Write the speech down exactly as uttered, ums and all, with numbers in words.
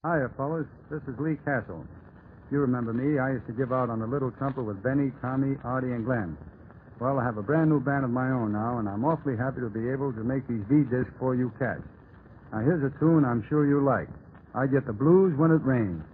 Hiya, fellas. This is Lee Castle. You remember me. I used to give out on the Little Trumpet with Benny, Tommy, Artie, and Glenn. Well, I have a brand new band of my own now, and I'm awfully happy to be able to make these V-discs for you cats. Now, here's a tune I'm sure you like. I Get the Blues When It Rains.